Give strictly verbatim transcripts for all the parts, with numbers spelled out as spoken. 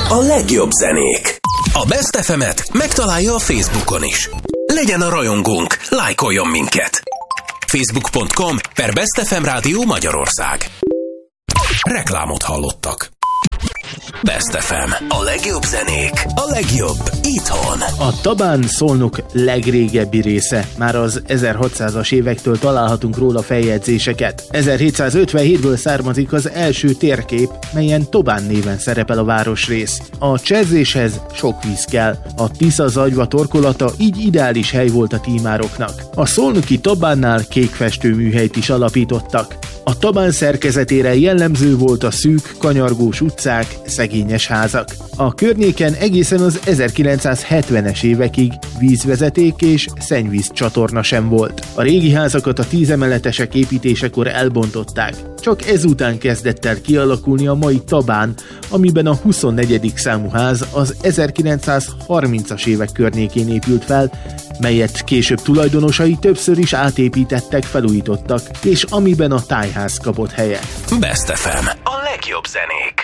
A legjobb zenék. A Best ef emet megtalálja a Facebookon is. Legyen a rajongónk, lájkoljon minket. facebook pont com per Best ef em Rádió Magyarország. Reklámot hallottak. Best ef em. A legjobb zenék. A legjobb itthon. A Tabán Szolnok legrégebbi része. Már az ezerhatszázas évektől találhatunk róla feljegyzéseket. ezerhétszázötvenhétből származik az első térkép, melyen Tobán néven szerepel a városrész. A cserzéshez sok víz kell. A Tisza-Zagyva torkolata így ideális hely volt a tímároknak. A szolnoki Tabánnál kékfestő műhelyt is alapítottak. A Tabán szerkezetére jellemző volt a szűk, kanyargós utcák, szegényes házak. A környéken egészen az ezerkilencszázhetvenes évekig vízvezeték és szennyvíz csatorna sem volt. A régi házakat a tízemeletesek építésekor elbontották. Csak ezután kezdett el kialakulni a mai Tabán, amiben a huszonnegyedik számú ház az ezerkilencszázharmincas évek környékén épült fel, melyet később tulajdonosai többször is átépítettek, felújítottak, és amiben a tájház kapott helyet. Best ef em. A legjobb zenék.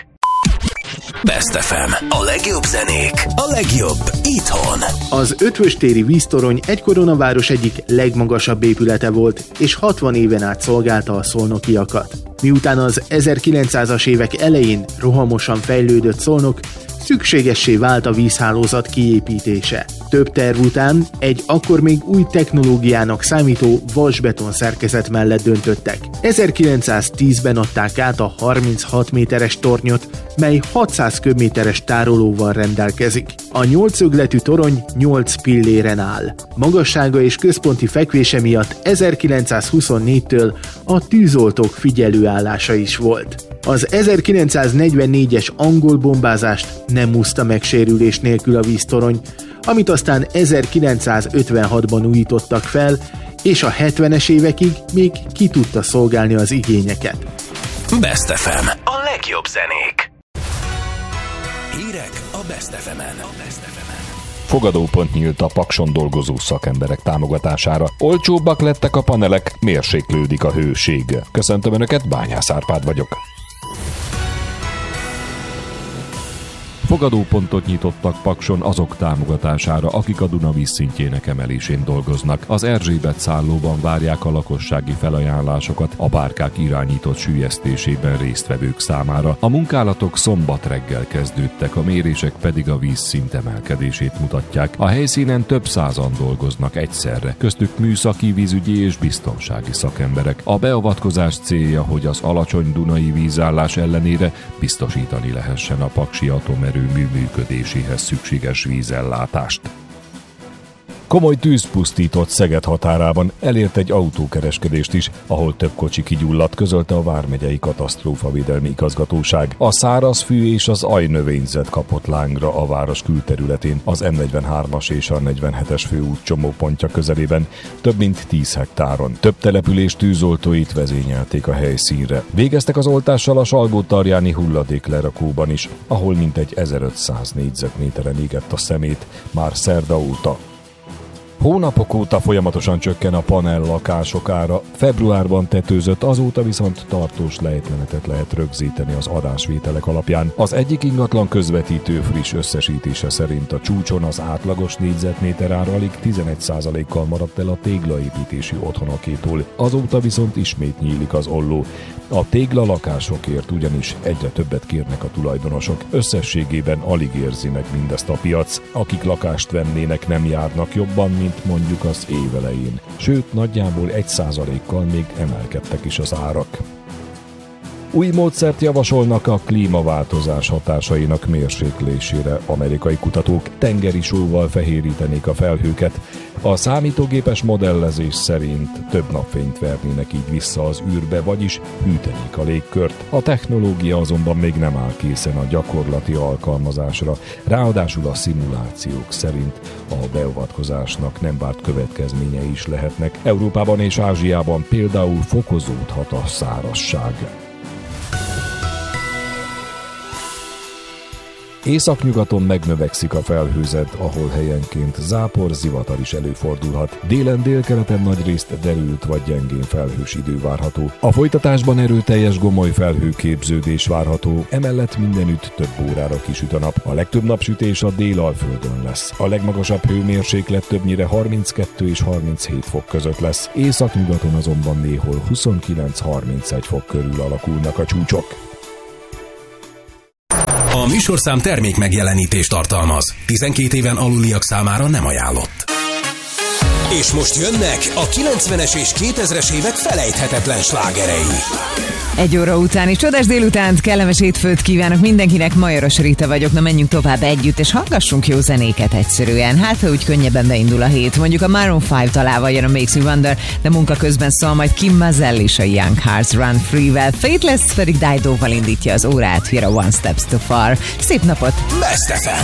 Best ef em. A legjobb zenék. A legjobb itthon. Az Ötvöstéri víztorony egykoron a város egyik legmagasabb épülete volt, és hatvan éven át szolgálta a szolnokiakat. Miután az ezerkilencszázas évek elején rohamosan fejlődött Szolnok, szükségessé vált a vízhálózat kiépítése. Több terv után egy akkor még új technológiának számító vasbeton szerkezet mellett döntöttek. ezerkilencszáztízben adták át a harminchat méteres tornyot, mely hatszáz köbméteres tárolóval rendelkezik. A nyolcszögletű torony nyolc pilléren áll. Magassága és központi fekvése miatt ezerkilencszázhuszonnégytől a tűzoltók figyelőállása is volt. Az ezerkilencszáznegyvennégyes angol bombázást nem úszta meg sérülés nélkül a víztorony, amit aztán ezerkilencszázötvenhatban újítottak fel, és a hetvenes évekig még ki tudta szolgálni az igényeket. Best ef em. A legjobb zenék. Hírek a Best ef emen. Fogadópont nyílt a Pakson dolgozó szakemberek támogatására. Olcsóbbak lettek a panelek, mérséklődik a hőség. Köszöntöm Önöket, Bányász Árpád vagyok. Fogadópontot nyitottak Pakson azok támogatására, akik a Duna vízszintjének emelésén dolgoznak. Az Erzsébet szállóban várják a lakossági felajánlásokat a bárkák irányított süllyesztésében résztvevők számára. A munkálatok szombat reggel kezdődtek, a mérések pedig a vízszint emelkedését mutatják. A helyszínen több százan dolgoznak egyszerre, köztük műszaki, vízügyi és biztonsági szakemberek. A beavatkozás célja, hogy az alacsony dunai vízállás ellenére biztosítani lehessen a paksi atomerőmű működéséhez szükséges vízellátást. Komoly tűz pusztított Szeged határában, elért egy autókereskedést is, ahol több kocsi kigyulladt, közölte a Vármegyei Katasztrófavédelmi Igazgatóság. A szárazfű és az ajnövényzet kapott lángra a város külterületén, az em negyvenhármas és a negyvenhetes főút csomópontja közelében, több mint tíz hektáron. Több település tűzoltóit vezényelték a helyszínre. Végeztek az oltással a Salgótarjáni hulladéklerakóban is, ahol mintegy ezerötszáz négyzetméteren égett a szemét már szerda óta. Hónapok óta folyamatosan csökken a panel lakások ára, februárban tetőzött, azóta viszont tartós lejtmenetet lehet rögzíteni az adásvételek alapján. Az egyik ingatlan közvetítő friss összesítése szerint a csúcson az átlagos négyzetméter ára alig tizenegy százalékkal maradt el a téglaépítési otthonokétól, azóta viszont ismét nyílik az olló. A tégla lakásokért ugyanis egyre többet kérnek a tulajdonosok, összességében alig érzi meg mindezt a piac, akik lakást vennének nem járnak jobban, mint mondjuk az év elején. Sőt, nagyjából egy százalékkal még emelkedtek is az árak. Új módszert javasolnak a klímaváltozás hatásainak mérséklésére. Amerikai kutatók tengeri sóval fehérítenék a felhőket. A számítógépes modellezés szerint több napfényt vernének így vissza az űrbe, vagyis hűtenék a légkört. A technológia azonban még nem áll készen a gyakorlati alkalmazásra. Ráadásul a szimulációk szerint a beavatkozásnak nem várt következményei is lehetnek. Európában és Ázsiában például fokozódhat a szárazság. Északnyugaton megnövekszik a felhőzet, ahol helyenként zápor, zivatar is előfordulhat. Délen délkeleten nagyrészt derült vagy gyengén felhős idő várható. A folytatásban erőteljes gomoly felhőképződés várható, emellett mindenütt több órára kisüt a nap. A legtöbb napsütés a Délalföldön lesz. A legmagasabb hőmérséklet többnyire harminckettő és harminchét fok között lesz. Északnyugaton azonban néhol huszonkilenc-harmincegy fok körül alakulnak a csúcsok. A műsorszám termék megjelenítést tartalmaz. tizenkét éven aluliak számára nem ajánlott. És most jönnek a kilencvenes és kétezres évek felejthetetlen slágerei. Egy óra után és csodás délutánt, kellemes hétfőt kívánok mindenkinek, Majoros Rita vagyok, na menjünk tovább együtt, és hallgassunk jó zenéket egyszerűen. Hát, ha úgy könnyebben beindul a hét, mondjuk a Maroon öt találva jön a Makes Me Wonder, de munka közben szól majd Kim Mazel is a Young Hearts Run Free-vel, Faithless pedig Dido-val indítja az órát, here a One Steps Too Far. Szép napot! Best ef em!